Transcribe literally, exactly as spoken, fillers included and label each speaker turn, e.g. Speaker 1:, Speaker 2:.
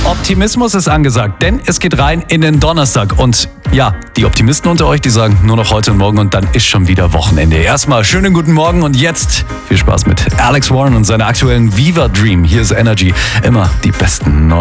Speaker 1: Optimismus ist angesagt, denn es geht rein in den Donnerstag. Und ja, die Optimisten unter euch, die sagen nur noch heute und morgen und dann ist schon wieder Wochenende. Erstmal schönen guten Morgen und jetzt viel Spaß mit Alex Warren und seiner aktuellen Viva Dream. Hier ist Energy, immer die besten neuen